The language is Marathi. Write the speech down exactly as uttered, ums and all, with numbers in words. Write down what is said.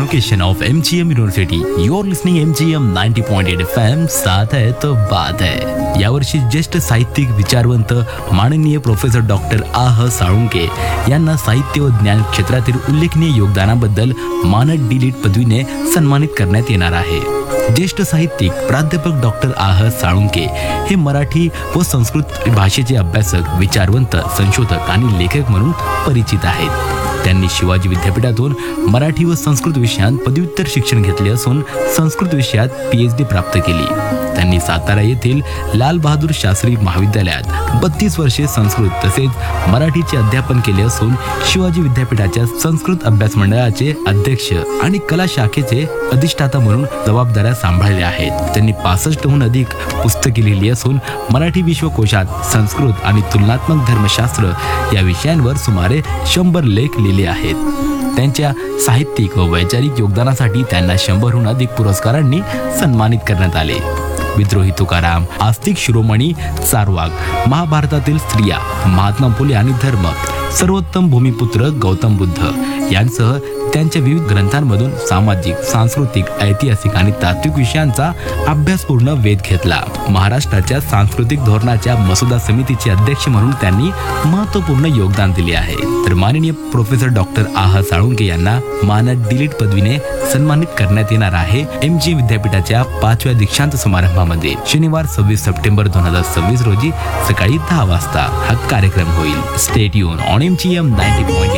Location of M G M University. You are listening M G M ninety point eight F M. साथ है तो बात है. यावर्षी ज्येष्ठ साहित्यिक विचारवंत माननीय प्रोफेसर डॉक्टर आह साळुंके यांना साहित्य व ज्ञान क्षेत्रातील उल्लेखनीय योगदानाबद्दल मानद डी.लिट पदवीने सन्मानित करण्यात येणार आहे. ज्येष्ठ साहित्यिक प्राध्यापक डॉक्टर आह साळुंके हे मराठी व संस्कृत भाषेचे अभ्यासक, विचारवंत, संशोधक आणि लेखक म्हणून परिचित आहेत. त्यांनी शिवाजी विद्यापीठातून मराठी व संस्कृत विषयात पदव्युत्तर शिक्षण घेतले असून संस्कृत विषयात पीएचडी प्राप्त केली. त्यांनी सातारा येथील लाल बहादूर शास्त्री महाविद्यालयात बत्तीस वर्षे संस्कृत तसेच मराठीचे अध्यापन केले असून शिवाजी विद्यापीठाच्या संस्कृत अभ्यास मंडळाचे अध्यक्ष आणि कला शाखेचे अधिष्ठाता म्हणून जबाबदाऱ्या सांभाळल्या आहेत. त्यांनी पासष्टहून अधिक पुस्तके लिहिली असून मराठी विश्वकोशात संस्कृत आणि तुलनात्मक धर्मशास्त्र या विषयांवर सुमारे शंभर लेख लिहिले आहेत. त्यांच्या साहित्यिक व वैचारिक योगदानासाठी त्यांना शंभरहून अधिक पुरस्कारांनी सन्मानित करण्यात आले. विद्रोही तुकाराम, आस्तिक शिरोमणी चारवाक, महाभारतातील स्त्रिया, महात्मा फुले आणि धर्म, सर्वोत्तम भूमिपुत्र गौतम बुद्ध यांसह त्यांच्या विविध ग्रंथांमधून सामाजिक, सांस्कृतिक, ऐतिहासिक आणि तात्विक विषयांचा अभ्यासपूर्ण वेध घेतला. महाराष्ट्राच्या सांस्कृतिक धोरणाच्या मसुदा समितीचे अध्यक्ष म्हणून त्यांनी महत्त्वपूर्ण योगदान दिले आहे. तर माननीय प्रोफेसर डॉक्टर आह साळुंके यांना मानद डी.लिट पदवीने सन्मानित करण्यात येणार आहे. एम जी विद्यापीठाच्या पाचव्या दीक्षांत समारंभामध्ये शनिवार सव्वीस सप्टेंबर दोन हजार सव्वीस रोजी सकाळी दहा वाजता हा कार्यक्रम होईल. Stay tune on M G M ninety point